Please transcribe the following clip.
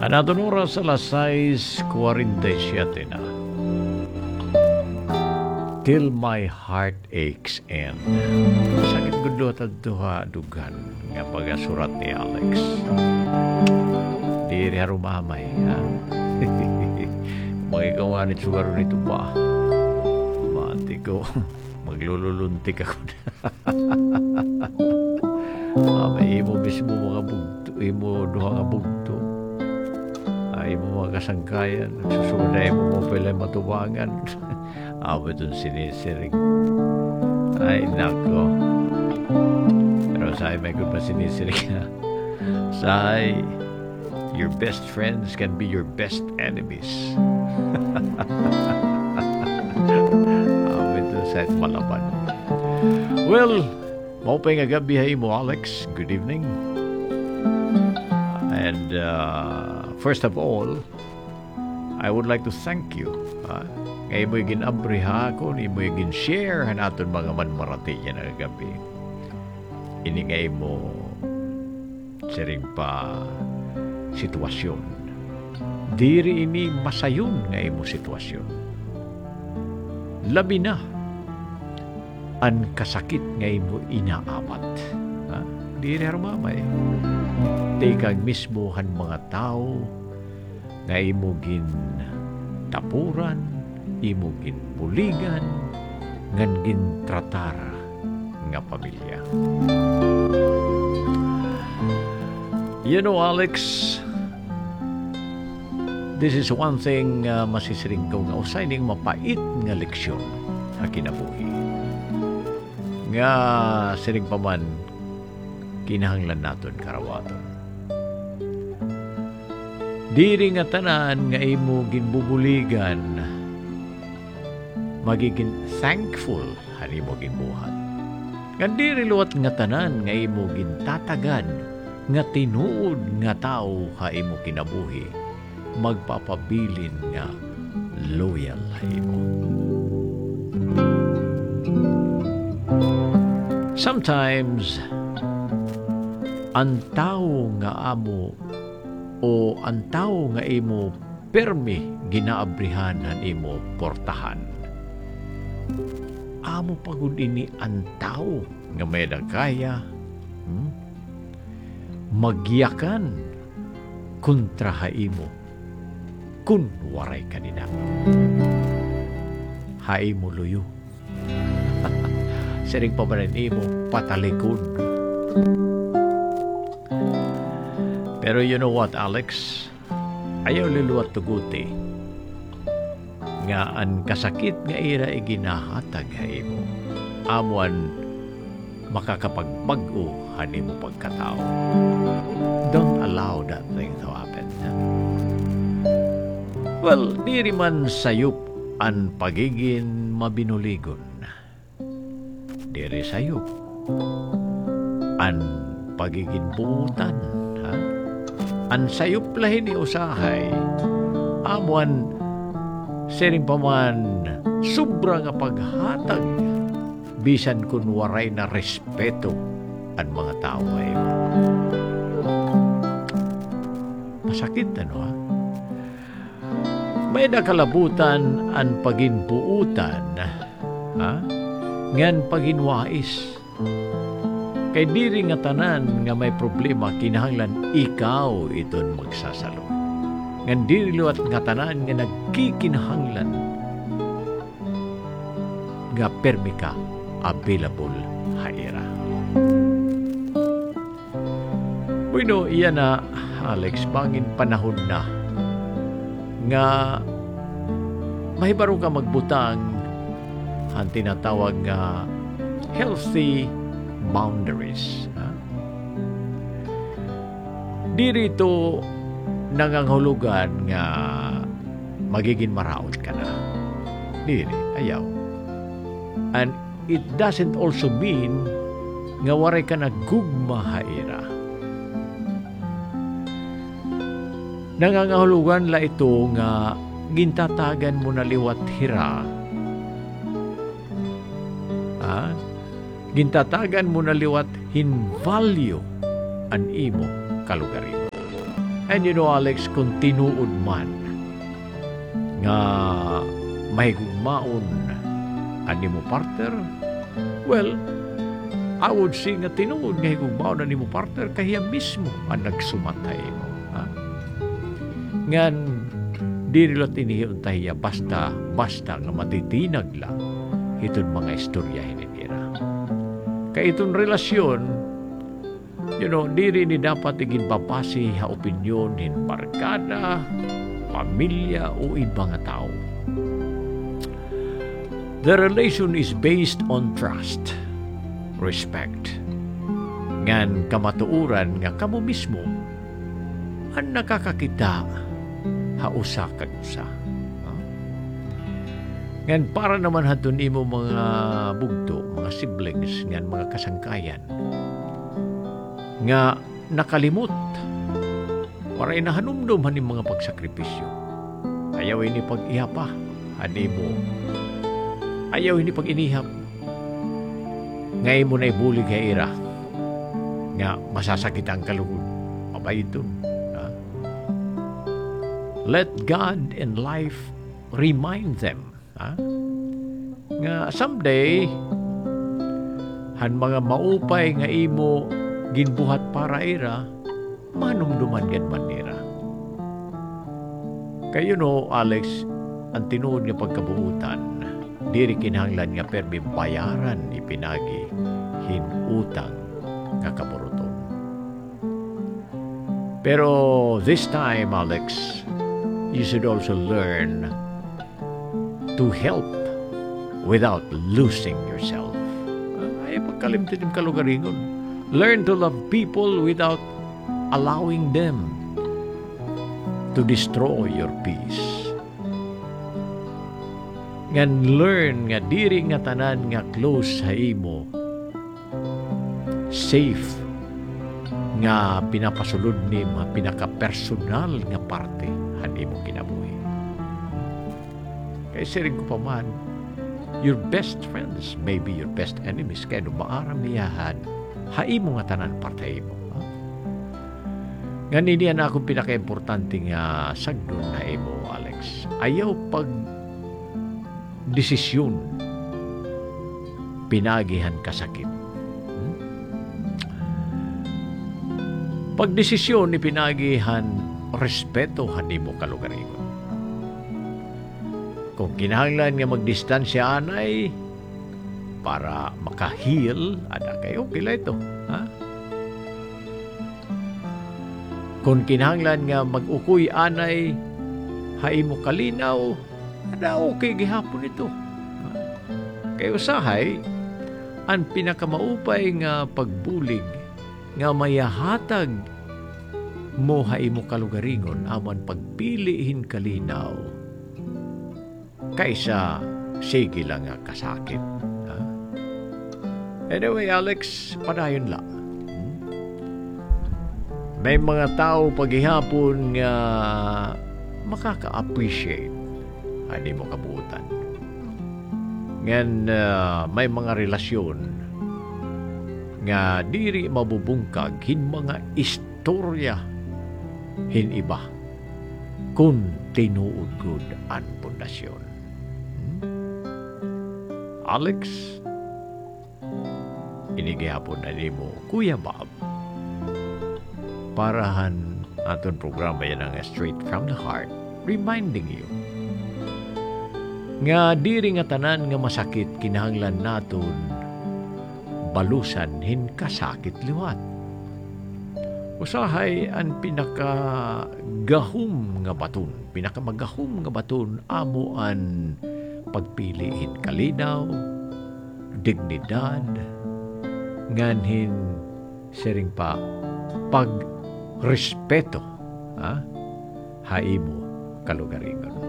Another oras alas 6:47 na. Till my heart aches and sakit gulo at duha dugan nga pagasurat ni Alex. Di rin rumamay, ha? Magikawanit sugar nito ba? Mati ko, maglululuntik ako na. May imo mismo mga bugto, imo duha nga bugto. Ay mo mga kasangkayan, susunay mo pala matubangan. Aba dun sinisiring. Ay, nako. Pero say, may good pa sinisiring na. Say, your best friends can be your best enemies. Aba dun say, malaban. Well, maupay nga gabi mo, Alex. Good evening. And, first of all, I would like to thank you. Ngayon mo'y ginabriha ko, ngayon mo'y gin-share natin mga manmarati niya na gabi. Iningay mo siring pa sitwasyon. Diri ini masayon ngayon mo sitwasyon. Labi na ang kasakit ngayon mo inaamat. Diri harumamay. Tikang mismohan mga tao nga imugin tapuran, imugin buligan, ngan gintratar nga pamilya. You know, Alex, this is one thing masisiring ko nga usay ning mapait nga leksyon sa kinabuhi. Nga siring pa man kinahanglan naton karawaton. Diri nga tanan nga imo ginbubuligan magiging thankful hani mo ginbuhat. Nga diri luwat nga tanan nga imo gintatagan nga tinuod nga tao ha imo kinabuhi magpapabilin nga loyal ha imo. Sometimes ang tao nga amo o ang tao nga imo permi ginaabrihanan imo portahan. Amo pagud ini ang tao nga may dagkaya magyakan kontra ha imo kun waray kanina. Ha imo luyo. Siring pa ba rin imo patalikod. Pero you know what, Alex? Ayaw liluwat tuguti. Nga ang kasakit nga ira iginahatag hay mo. Amuan makakapagbago hani mo pagkatao. Don't allow that thing to happen. Well, diri man sayop ang pagiging mabinuligon. Diri sayop ang pagiging buutan. Ang sayop lahin ni usahay, amuan sering paman sobra nga paghatag bisan kun waray na respeto ang mga tao ay masakit ha. May nakalabutan ang paginbuutan ngan paginwais. Kay diri nga tanan nga may problema kinahanglan ikaw iton magsasalo. Ngan diri luwat nga tanan nga nagkikinahanglan nga permi ka available haira. Bueno, iyan na Alex, bangin panahon na nga may baro ka magbutang ang tinatawag nga healthy boundaries. Di rito nangangahulugan nga magiging maraot ka na. Dili, ayaw. And it doesn't also mean nga waray ka na gugma haira. Nangangahulugan la ito nga gintatagan mo na liwat hira. Gintatagan mo na liwat hinvalyo an imo kalugarino. And Alex, kung tinuod man nga mahigugmaon ani mo partner, well, I would say nga tinuod nga higugmaon ani mo partner kahiya mismo ang nagsumatay mo. Ha? Ngan, di nila tinihiyon tahiya basta nga matitinag lang itong mga istorya hinitira. Kaya itong relasyon, di rin ni dapat igin babasi ha opinyon hin barkada, pamilya o ibang tao. The relation is based on trust, respect, ngan kamatuuran nga kamo mismo ang nakakakita hausa kag usa. Ngan para naman hatun imo mga bugto, mga siblings, ngan mga kasangkayan nga nakalimot para inahanumdum haning mga pagsakripisyo. Ayaw ini pag-ihapa, mo. Ayaw ini pag-inihap. Ngay mo na ibulig nga ira nga masasakit ang kalugod. Abay ito. Let God and life remind them nga someday han mga maupay nga imo ginbuhat para ira manumduman gan manira. Kayo Alex, ang tinuod nga pagkabuutan diri kinahanglan nga permi bayaran ipinagi hinutang nga kaburuton. Pero this time, Alex, you should also learn to help without losing yourself. Ay pagkalimtin yung kalugaringon. Learn to love people without allowing them to destroy your peace. Ngan learn nga diri nga tanan nga close sa imo, safe nga pinapasulod ni mga pinaka-personal nga parte han imo kinabuhi. Kaya siring ko pa man, your best friends may be your best enemies. Kaya maaramiyahan haimo nga tanan parte imo. Nga niyan akong pinaka-importante nga sagdon na imo, Alex. Ayaw pag desisyon pinagihan kasakit. Pag desisyon ni pinagihan respetohan nimo kalugaringon. Kung kinahanglan nga magdistansya anay para makahil, ada kayo kila ito. Kung kinahanglan nga mag-ukoy anay, haimo kalinaw, ada okay gihapon ito. Kaya usahay, ang pinakamaupay nga pagbulig nga mayahatag mo haimo kalugaringon aman pagpilihin kalinaw kaysa sige lang nga kasakit. Anyway, Alex, padayon lang. May mga tao paghihapon nga makaka-appreciate ani mo kabuutan. Ngan may mga relasyon nga diri mabubungkag hin mga istorya hin iba kung tinuod gud ang pundasyon. Alex, inigihapon na nimo Kuya Bob. Parahan aton programa yan ang Straight from the Heart, reminding you nga diri nga tanan nga masakit kinahanglan naton balusan hin kasakit liwat. Usahay ang pinakagahom nga baton, pinakamagahom nga baton amo an pagpiliin kalinaw, dignidad, nganhin sering pa pagrespeto haimo kalugaringon.